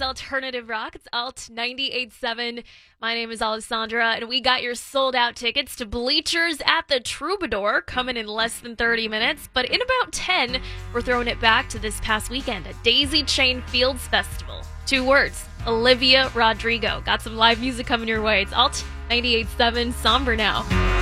alternative rock. It's Alt 98.7. My name is Alessandra, and we got your sold-out tickets to Bleachers at the Troubadour coming in less than 30 minutes. But in about 10, we're throwing it back to this past weekend at Daisy Chain Fields Festival. 2 words, Olivia Rodrigo. Got some live music coming your way. It's Alt 98.7, Somber now.